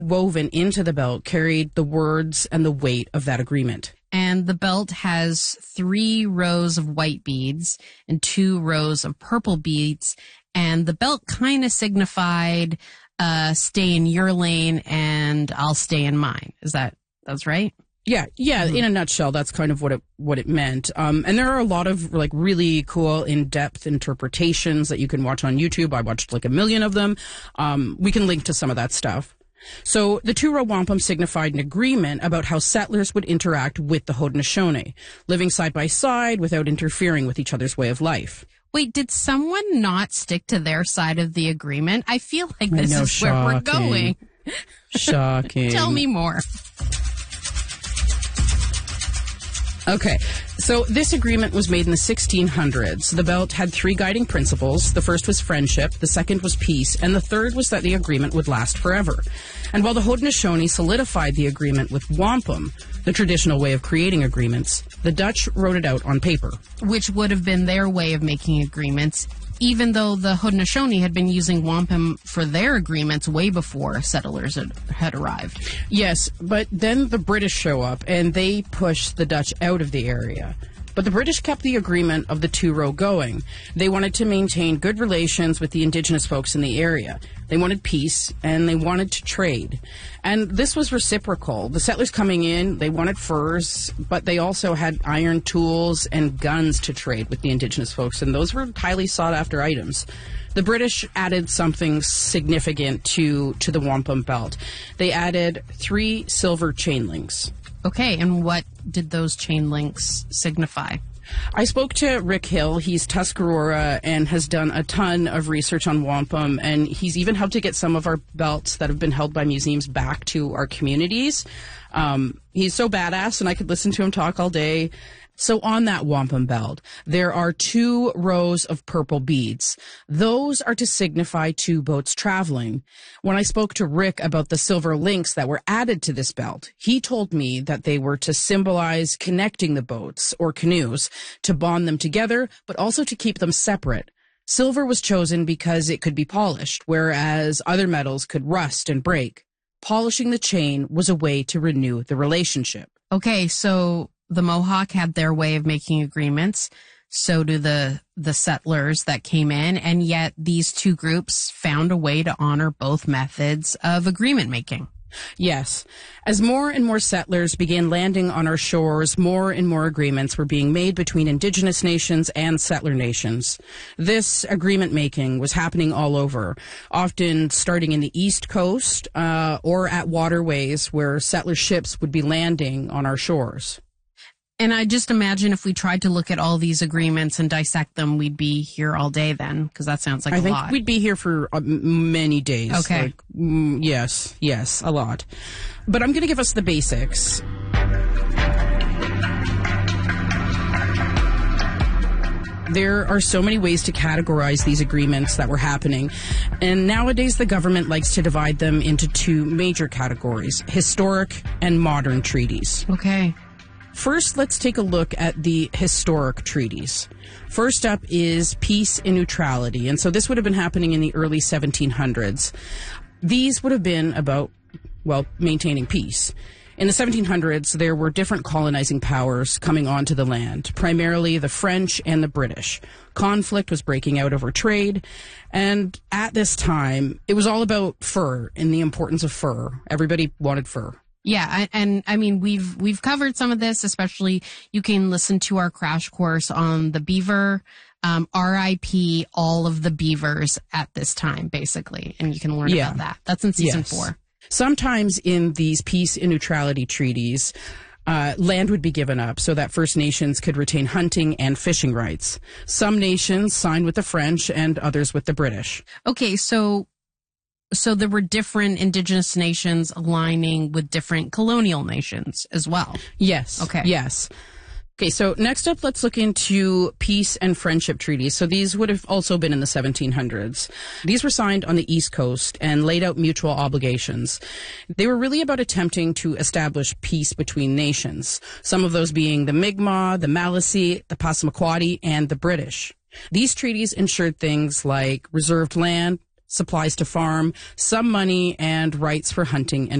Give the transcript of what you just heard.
woven into the belt carried the words and the weight of that agreement. And the belt has 3 rows of white beads and 2 rows of purple beads. And the belt kind of signified, stay in your lane and I'll stay in mine. That's right? Yeah. Mm-hmm. In a nutshell, that's kind of what it meant. And there are a lot of like really cool in-depth interpretations that you can watch on YouTube. I watched like 1 million of them. We can link to some of that stuff. So the 2-row wampum signified an agreement about how settlers would interact with the Haudenosaunee, living side by side without interfering with each other's way of life. Wait, did someone not stick to their side of the agreement? I feel like this is where we're going. Shocking. Tell me more. Okay, so this agreement was made in the 1600s. The belt had 3 guiding principles. The first was friendship, the second was peace, and the third was that the agreement would last forever. And while the Haudenosaunee solidified the agreement with wampum, the traditional way of creating agreements, the Dutch wrote it out on paper. Which would have been their way of making agreements, even though the Haudenosaunee had been using wampum for their agreements way before settlers had arrived. Yes, but then the British show up and they push the Dutch out of the area. But the British kept the agreement of the 2-row going. They wanted to maintain good relations with the indigenous folks in the area. They wanted peace, and they wanted to trade. And this was reciprocal. The settlers coming in, they wanted furs, but they also had iron tools and guns to trade with the indigenous folks, and those were highly sought-after items. The British added something significant to the wampum belt. They added 3 silver chain links. Okay, and what did those chain links signify? I spoke to Rick Hill. He's Tuscarora and has done a ton of research on wampum, and he's even helped to get some of our belts that have been held by museums back to our communities. He's so badass, and I could listen to him talk all day. So on that wampum belt, there are 2 rows of purple beads. Those are to signify 2 boats traveling. When I spoke to Rick about the silver links that were added to this belt, he told me that they were to symbolize connecting the boats or canoes, to bond them together, but also to keep them separate. Silver was chosen because it could be polished, whereas other metals could rust and break. Polishing the chain was a way to renew the relationship. Okay, so the Mohawk had their way of making agreements. So do the settlers that came in. And yet these 2 groups found a way to honor both methods of agreement making. Yes. As more and more settlers began landing on our shores, more and more agreements were being made between indigenous nations and settler nations. This agreement making was happening all over, often starting in the East Coast or at waterways where settler ships would be landing on our shores. And I just imagine if we tried to look at all these agreements and dissect them, we'd be here all day then, because that sounds like a lot. I think we'd be here for many days. Okay. Yes, a lot. But I'm going to give us the basics. There are so many ways to categorize these agreements that were happening. And nowadays, the government likes to divide them into 2 major categories, historic and modern treaties. Okay. First, let's take a look at the historic treaties. First up is peace and neutrality. And so this would have been happening in the early 1700s. These would have been about, maintaining peace. In the 1700s, there were different colonizing powers coming onto the land, primarily the French and the British. Conflict was breaking out over trade, and at this time, it was all about fur and the importance of fur. Everybody wanted fur. Yeah, and I mean, we've covered some of this, especially you can listen to our crash course on the beaver, RIP all of the beavers at this time, basically, and you can learn about that. That's in season 4. Sometimes in these peace and neutrality treaties, land would be given up so that First Nations could retain hunting and fishing rights. Some nations signed with the French and others with the British. Okay, so there were different indigenous nations aligning with different colonial nations as well. Yes. Okay. Yes. Okay, so next up, let's look into peace and friendship treaties. So these would have also been in the 1700s. These were signed on the East Coast and laid out mutual obligations. They were really about attempting to establish peace between nations, some of those being the Mi'kmaq, the Maliseet, the Passamaquoddy, and the British. These treaties ensured things like reserved land, supplies to farm, some money, and rights for hunting and